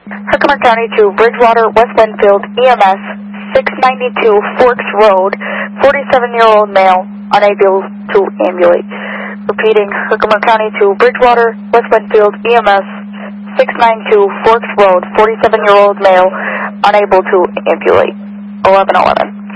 Herkimer County to Bridgewater, West Winfield, EMS, 692 Forks Road, 47-year-old male, unable to ambulate. Repeating, Herkimer County to Bridgewater, West Winfield, EMS, 692 Forks Road, 47-year-old male, unable to ambulate. 1111.